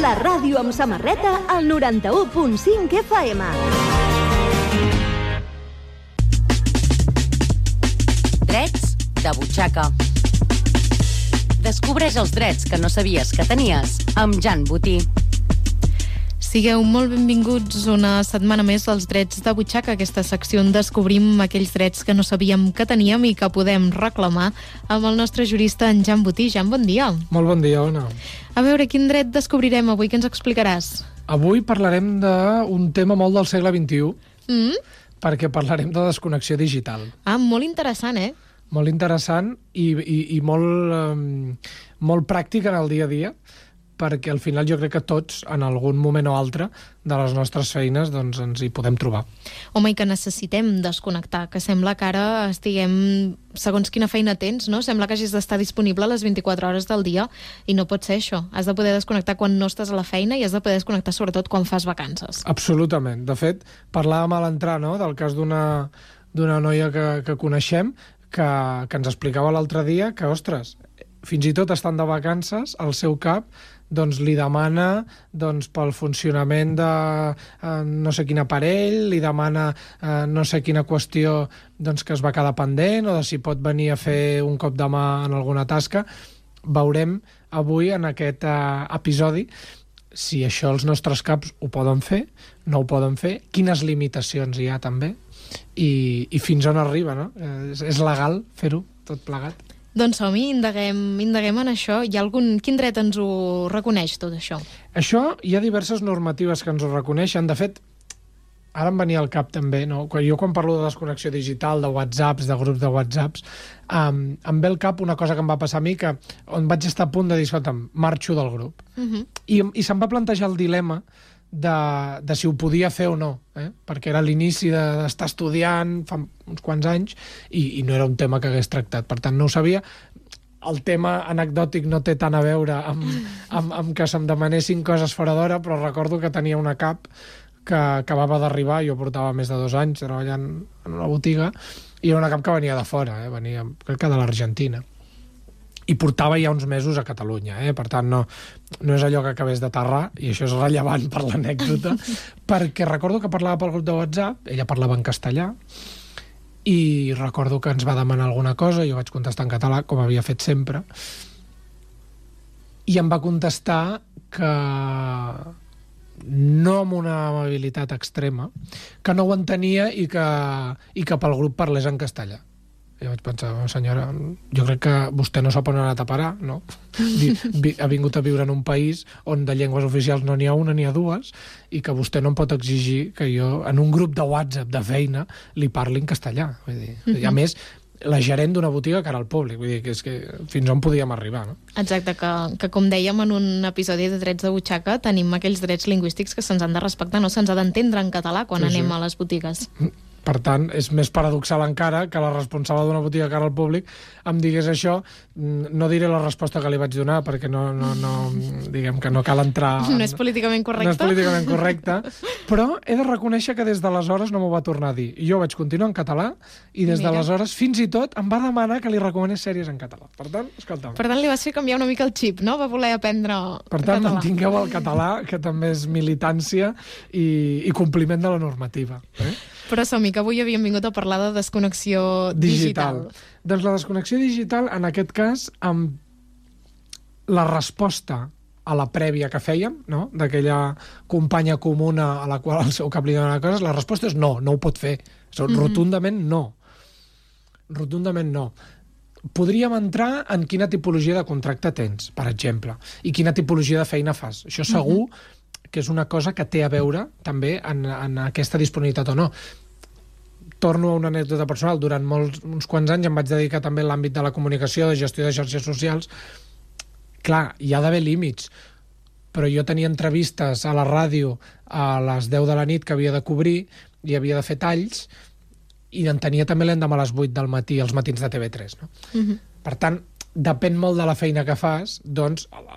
La ràdio amb samarreta al 91.5 FM. Drets de butxaca. Descobreix els drets que no sabies que tenies amb Jan Botí. Sigueu molt benvinguts una setmana més als Drets de Butxaca, aquesta secció on descobrim aquells drets que no sabíem que teníem i que podem reclamar amb el nostre jurista, en Jan Botí. Jan, bon dia. Molt bon dia, Ona. A veure, quin dret descobrirem avui? Què ens explicaràs? Avui parlarem d'un tema molt del segle XXI, perquè parlarem de desconnexió digital. Ah, molt interessant, eh? Molt interessant i molt pràctic en el dia a dia, perquè al final jo crec que tots, en algun moment o altre de les nostres feines, doncs ens hi podem trobar. Home, i que necessitem desconnectar, que sembla que ara estiguem, segons quina feina tens, no? Sembla que hagis d'estar disponible a les 24 hores del dia, i no pot ser això. Has de poder desconnectar quan no estàs a la feina i has de poder desconnectar sobretot quan fas vacances. Absolutament. De fet, parlàvem a l'entrar, no?, del cas d'una noia que coneixem, que ens explicava l'altre dia que, ostres, fins i tot estant de vacances, el seu cap doncs li demana pel funcionament de no sé quin aparell, li demana no sé quina qüestió que es va quedar pendent o de si pot venir a fer un cop de mà en alguna tasca. Veurem avui en aquest episodi si això els nostres caps ho poden fer, no ho poden fer, quines limitacions hi ha també i fins on arriba, no? És legal fer-ho tot plegat? Doncs som-hi, indaguem en això. Quin dret ens ho reconeix, tot això? Això hi ha diverses normatives que ens ho reconeixen. De fet, ara em venia al cap també, no? Jo quan parlo de desconnexió digital, de whatsapps, de grups de whatsapps, em ve al cap una cosa que em va passar a mi, on vaig estar a punt de dir, escolta'm, marxo del grup. I se'm va plantejar el dilema de si ho podia fer o no, perquè era l'inici d'estar estudiant fa uns quants anys i no era un tema que hagués tractat, per tant no ho sabia. El tema anecdòtic no té tant a veure amb que se'm demanessin coses fora d'hora, però recordo que tenia una cap que acabava d'arribar, jo portava més de 2 anys treballant en una botiga, i era una cap que venia de fora, venia crec que de l'Argentina. I portava ja uns mesos a Catalunya, per tant no és allò que acabés d'aterrar, i això és rellevant per l'anècdota, perquè recordo que parlava pel grup de WhatsApp, ella parlava en castellà, i recordo que ens va demanar alguna cosa, jo vaig contestar en català, com havia fet sempre, i em va contestar que no amb una amabilitat extrema, que no ho entenia i que pel grup parlés en castellà. Jo vaig pensar, senyora, jo crec que vostè no sap on ha anat a parar, no? Ha vingut a viure en un país on de llengües oficials no n'hi ha una ni ha dues i que vostè no em pot exigir que jo, en un grup de WhatsApp de feina, li parli en castellà. Vull dir, i a més, la gerent d'una botiga que era al públic, vull dir, que és que fins on podíem arribar, no? Exacte, que com dèiem en un episodi de Drets de Butxaca, tenim aquells drets lingüístics que se'ns han de respectar, no? Se'ns ha d'entendre en català quan anem a les botigues. Per tant, és més paradoxal encara que la responsable d'una botiga cara al públic em digués això. No diré la resposta que li vaig donar, perquè no diguem que no cal entrar... No és políticament correcte. No és políticament correcte, però he de reconèixer que des d'aleshores no m'ho va tornar a dir. Jo vaig continuar en català i des d'aleshores fins i tot em va demanar que li recomanés sèries en català. Per tant, escolta'm. Per tant, li vas fer canviar una mica el xip, no? Va voler aprendre per tant, català. Mantingueu el català, que també és militància i compliment de la normativa. Però som-hi, que avui havíem vingut a parlar de desconnexió digital. Doncs la desconnexió digital, en aquest cas, amb la resposta a la prèvia que fèiem, no?, d'aquella companya comuna a la qual el seu cap li dona coses, la resposta és no ho pot fer. Rotundament no. Rotundament no. Podríem entrar en quina tipologia de contracte tens, per exemple, i quina tipologia de feina fas. Això segur que és una cosa que té a veure també en aquesta disponibilitat o no. Torno a una anècdota personal. Durant uns quants anys em vaig dedicar també a l'àmbit de la comunicació, de gestió de xarxes socials. Clar, hi ha d'haver límits, però jo tenia entrevistes a la ràdio a les 10 de la nit que havia de cobrir i havia de fer talls, i en tenia també l'endemà a les 8 del matí, els matins de TV3. No? Per tant, depèn molt de la feina que fas, doncs